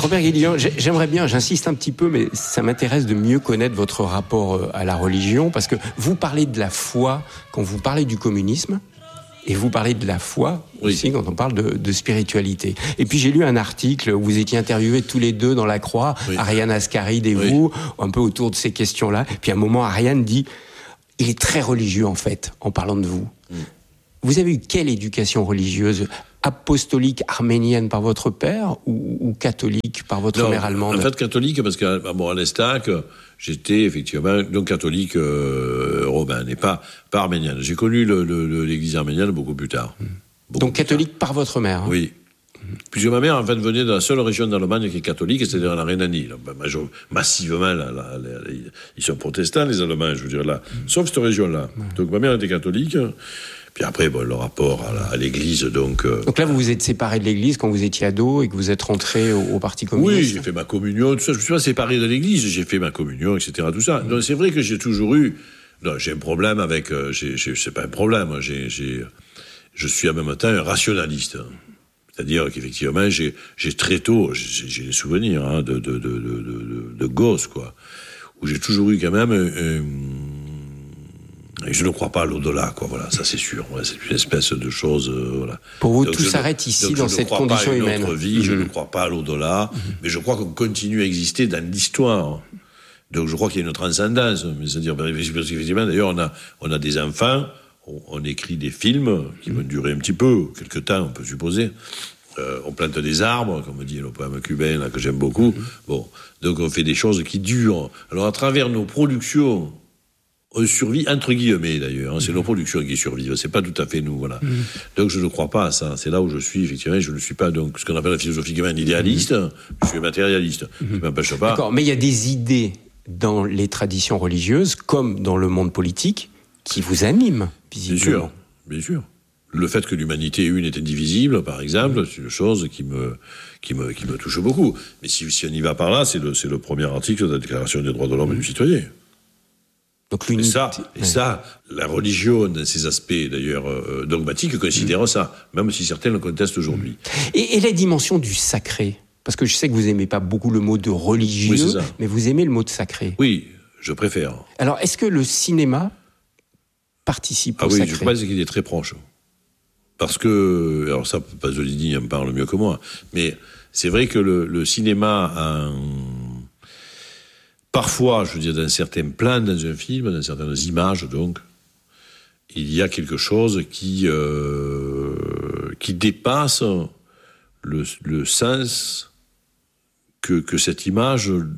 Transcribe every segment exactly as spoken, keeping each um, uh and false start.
Robert Guédiguian, j'aimerais bien, j'insiste un petit peu, mais ça m'intéresse de mieux connaître votre rapport à la religion, parce que vous parlez de la foi quand vous parlez du communisme, et vous parlez de la foi oui. aussi quand on parle de, de spiritualité. Et puis j'ai lu un article où vous étiez interviewés tous les deux dans La Croix, oui. Ariane Ascaride et oui. vous, un peu autour de ces questions-là. Puis à un moment, Ariane dit, il est très religieux en fait, en parlant de vous. Mm. Vous avez eu quelle éducation religieuse ? Apostolique arménienne par votre père ou, ou catholique par votre non, mère allemande ? En fait, catholique, parce qu'à bon, à l'Estac, j'étais effectivement donc catholique euh, romain, et pas, pas arménienne. J'ai connu le, le, l'église arménienne beaucoup plus tard. Beaucoup donc catholique tard. Par votre mère ? Hein ? Oui. Puisque ma mère, en fait, venait de la seule région d'Allemagne qui est catholique, c'est-à-dire la Rhénanie. Là, massivement, là, là, là, ils sont protestants, les Allemands, je veux dire, là. Mmh. Sauf cette région-là. Mmh. Donc ma mère était catholique. Puis après, bon, le rapport à, la, à l'église, donc... Euh... Donc là, vous vous êtes séparé de l'église quand vous étiez ado et que vous êtes rentré au, au Parti communiste ? Oui, j'ai fait ma communion, tout ça. Je me suis pas séparé de l'église, j'ai fait ma communion, et cetera, tout ça. Mmh. Donc c'est vrai que j'ai toujours eu... Non, j'ai un problème avec... Euh, j'ai, j'ai, c'est pas un problème, j'ai, j'ai, je suis en même temps un rationaliste. C'est-à-dire qu'effectivement, j'ai, j'ai très tôt... J'ai, j'ai des souvenirs hein, de, de, de, de, de, de gosse, quoi. Où j'ai toujours eu quand même... Euh, Et je ne crois pas à l'au-delà, quoi. Voilà, ça c'est sûr. Ouais, c'est une espèce de chose. Euh, voilà. Pour vous, donc, tout s'arrête ici dans cette condition humaine. Je ne crois pas à une autre vie. Mmh. Je ne crois pas à l'au-delà, mmh. mais je crois qu'on continue à exister dans l'histoire. Donc, je crois qu'il y a une transcendance. Mais c'est-à-dire, effectivement, d'ailleurs, on a, on a des enfants. On, on écrit des films qui vont durer un petit peu, quelque temps, on peut supposer. Euh, on plante des arbres, comme dit le poème cubain là que j'aime beaucoup. Mmh. Bon, donc on fait des choses qui durent. Alors, à travers nos productions. On survit, entre guillemets d'ailleurs, hein, c'est mmh. nos productions qui survivent, c'est pas tout à fait nous, voilà. Mmh. Donc je ne crois pas à ça, c'est là où je suis, effectivement, je ne suis pas donc ce qu'on appelle philosophiquement un idéaliste, mmh. je suis un matérialiste, mmh. qui m'empêche pas. D'accord, mais il y a des idées dans les traditions religieuses, comme dans le monde politique, qui vous animent, visiblement. Bien sûr, bien sûr. Le fait que l'humanité une est indivisible, par exemple, mmh. c'est une chose qui me, qui me, qui me touche beaucoup. Mais si, si on y va par là, c'est le, c'est le premier article de la Déclaration des droits de l'homme mmh. et du citoyen. Donc et ça, et ouais. ça, la religion, dans ses aspects d'ailleurs euh, dogmatiques, considère mmh. ça, même si certains le contestent aujourd'hui. Et, et la dimension du sacré, parce que je sais que vous n'aimez pas beaucoup le mot de religieux, oui, mais vous aimez le mot de sacré. Oui, je préfère. Alors, est-ce que le cinéma participe ah au oui, sacré ? Je pense qu'il est très proche. Parce que, alors ça, Pasolini en parle mieux que moi, mais c'est vrai que le, le cinéma a un... Parfois, je veux dire, dans certains plans dans un film, dans certaines images, donc, il y a quelque chose qui, euh, qui dépasse le, le sens que, que cette image, le,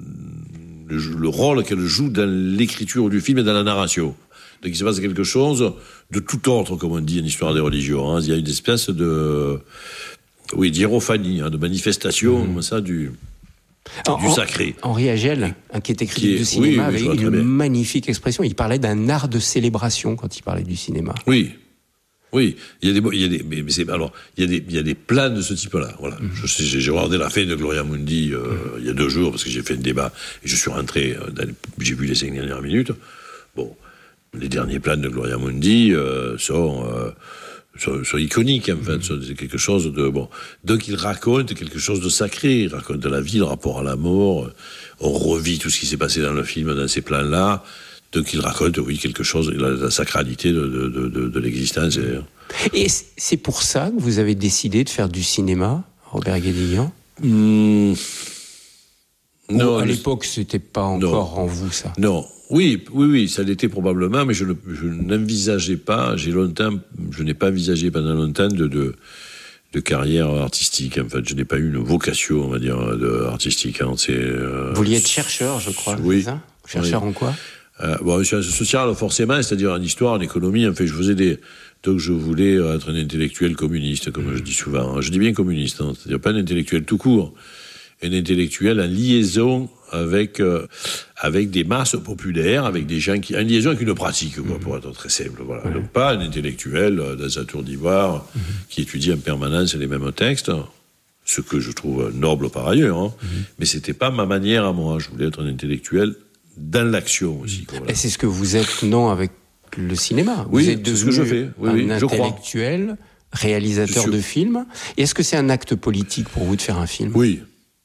le rôle qu'elle joue dans l'écriture du film et dans la narration. Donc il se passe quelque chose de tout ordre, comme on dit en histoire des religions. Hein. Il y a une espèce de, oui, d'hiérophanie, hein, de manifestation, mmh. comme ça, du... En, du sacré. Henri Agel, qui était critique du cinéma, oui, oui, avait une magnifique expression. Il parlait d'un art de célébration quand il parlait du cinéma. Oui, oui. Il y a des, il y a des, mais c'est, alors, il y a des, il y a des plans de ce type-là. Voilà. Mm-hmm. Je sais, j'ai regardé la fin de Gloria Mundi euh, mm-hmm. il y a deux jours parce que j'ai fait un débat et je suis rentré. Dans les, j'ai vu les cinq dernières minutes. Bon, les derniers plans de Gloria Mundi euh, sont. Euh, Sont, sont iconiques, en fait, c'est quelque chose de bon. Donc il raconte quelque chose de sacré, il raconte la vie, le rapport à la mort. On revit tout ce qui s'est passé dans le film, dans ces plans-là. Donc il raconte, oui, quelque chose, la, la sacralité de, de, de, de l'existence. Et c'est pour ça que vous avez décidé de faire du cinéma, Robert Guédiguian ? mmh... Non, à l'époque, c'était pas encore non. en vous, ça. Non. Oui, oui, oui, ça l'était probablement, mais je, ne, je n'envisageais pas, j'ai longtemps, je n'ai pas envisagé pendant longtemps de, de, de carrière artistique. En fait, je n'ai pas eu une vocation, on va dire, de, artistique. Hein. C'est, euh, Vous vouliez être chercheur, je crois, oui. c'est ça ? Chercheur oui. en quoi ? euh, Bon, sciences sociales, forcément, c'est-à-dire en histoire, en économie, en fait, je faisais des... Donc je voulais être un intellectuel communiste, comme mmh. je dis souvent. Je dis bien communiste, hein, c'est-à-dire pas un intellectuel tout court. Un intellectuel en liaison avec euh, avec des masses populaires, avec des gens qui en liaison avec une pratique, quoi, mmh. pour être très simple. Voilà. Mmh. Donc pas un intellectuel euh, dans sa tour d'ivoire mmh. qui étudie en permanence les mêmes textes, ce que je trouve noble par ailleurs. Hein. Mmh. Mais c'était pas ma manière à moi. Je voulais être un intellectuel dans l'action aussi. Quoi, voilà. Et c'est ce que vous êtes, non, avec le cinéma. Vous oui, êtes devenu c'est ce que je fais. Oui, un oui, intellectuel, je réalisateur de films. Et est-ce que c'est un acte politique pour vous de faire un film ? Oui.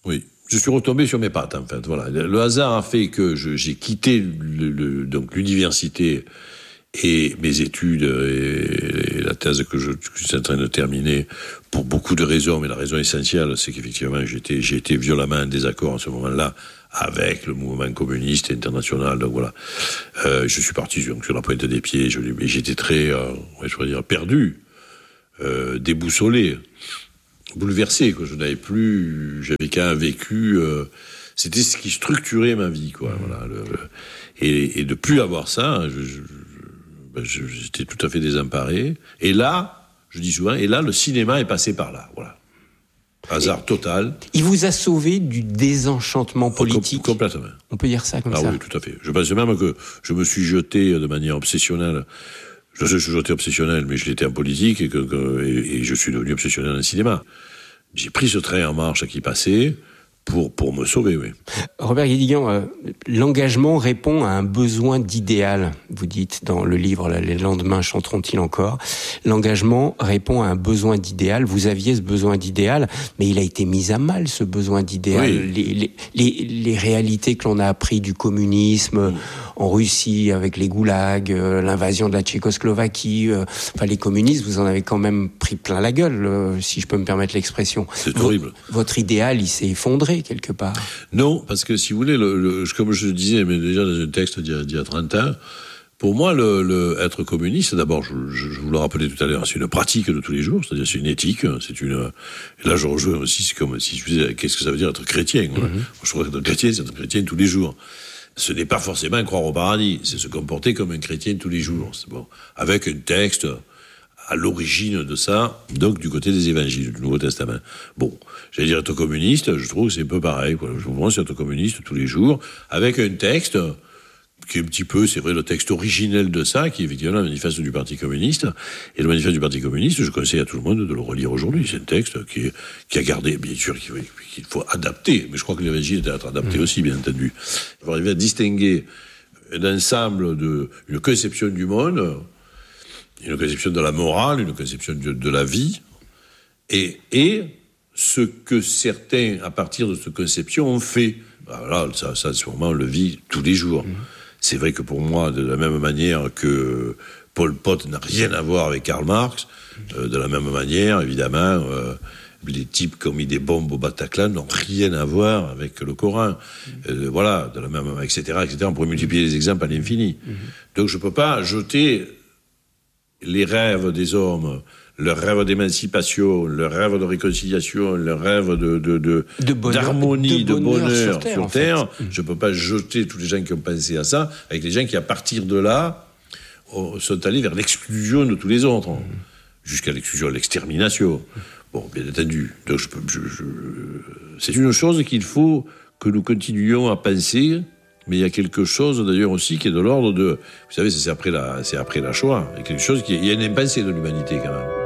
Oui. Je suis retombé sur mes pattes, en fait. Voilà. Le hasard a fait que je, j'ai quitté le, le, donc l'université et mes études et, et la thèse que je, que je suis en train de terminer pour beaucoup de raisons, mais la raison essentielle, c'est qu'effectivement, j'étais, j'ai été violemment en désaccord à ce moment-là avec le mouvement communiste international. Donc voilà, euh, je suis parti sur, sur la pointe des pieds. Je, mais j'étais très, euh, ouais, je pourrais dire, perdu, euh, déboussolé, bouleversé. Quoi. Je n'avais plus, j'avais qu'un vécu. Euh, c'était ce qui structurait ma vie, quoi. Voilà. Le, le, et, et de plus avoir ça, je, je, ben, je, j'étais tout à fait désemparé. Et là, je dis souvent, et là, le cinéma est passé par là. Voilà. Hasard et total. Il vous a sauvé du désenchantement politique. Com- complètement. On peut dire ça comme ah ça. Ah oui, tout à fait. Je pense même que je me suis jeté de manière obsessionnelle. Je sais, je suis jeté obsessionnel, mais je l'étais en politique et, que, que, et, et je suis devenu obsessionnel en cinéma. J'ai pris ce train en marche qui passait pour, pour me sauver, oui. Robert Guédiguian, euh, l'engagement répond à un besoin d'idéal, vous dites dans le livre « Les lendemains chanteront-ils encore ?» L'engagement répond à un besoin d'idéal. Vous aviez ce besoin d'idéal, mais il a été mis à mal, ce besoin d'idéal. Oui. Les, les, les, les réalités que l'on a appris du communisme mmh. en Russie, avec les goulags, euh, l'invasion de la Tchécoslovaquie, euh, enfin les communistes, vous en avez quand même pris plein la gueule, euh, si je peux me permettre l'expression. C'est horrible. Votre, votre idéal, il s'est effondré quelque part. Non, parce que si vous voulez, le, le, comme je le disais, mais déjà dans un texte d'il y a, d'il y a trente ans, pour moi, le, le, être communiste, d'abord, je, je, je vous le rappelais tout à l'heure, c'est une pratique de tous les jours, c'est-à-dire c'est une éthique, c'est une. Et là, je rejoins aussi, c'est comme si je disais, qu'est-ce que ça veut dire être chrétien quoi. Mm-hmm. Je crois qu'être chrétien, c'est être chrétien tous les jours. Ce n'est pas forcément croire au paradis, c'est se comporter comme un chrétien tous les jours. C'est bon, avec un texte à l'origine de ça, donc du côté des évangiles, du Nouveau Testament. Bon, j'allais dire être communiste, je trouve que c'est un peu pareil, quoi. Je pense être communiste tous les jours, avec un texte qui est un petit peu, c'est vrai, le texte originel de ça, qui est effectivement le manifeste du Parti communiste. Et le manifeste du Parti communiste, je conseille à tout le monde de le relire aujourd'hui. C'est un texte qui, qui a gardé, bien sûr, qu'il, qu'il faut adapter, mais je crois que l'évangile doit être adapté mmh. aussi, bien entendu. Il faut arriver à distinguer un ensemble de, une conception du monde, une conception de la morale, une conception de, de la vie, et, et ce que certains, à partir de cette conception, ont fait. Voilà, ça, ça sûrement, on le vit tous les jours. Mmh. C'est vrai que pour moi, de la même manière que Pol Pot n'a rien à voir avec Karl Marx, euh, de la même manière, évidemment, euh, les types qui ont mis des bombes au Bataclan n'ont rien à voir avec le Coran. Mmh. Euh, voilà, de la même, et cetera, et cetera. On pourrait multiplier les exemples à l'infini. Mmh. Donc je ne peux pas jeter les rêves des hommes, leur rêve d'émancipation, leur rêve de réconciliation, leur rêve de, de, de, de bonheur, d'harmonie, de bonheur, de bonheur sur Terre. Sur terre. En fait. Je ne peux pas jeter tous les gens qui ont pensé à ça avec les gens qui, à partir de là, sont allés vers l'exclusion de tous les autres, mmh. jusqu'à l'exclusion, l'extermination. Mmh. Bon, bien entendu. Donc, je, je, je, c'est une chose qu'il faut que nous continuions à penser. Mais il y a quelque chose d'ailleurs aussi qui est de l'ordre de... Vous savez, c'est après la, c'est après la Shoah. Il y a quelque chose qui... Il y a une impensée de l'humanité quand même.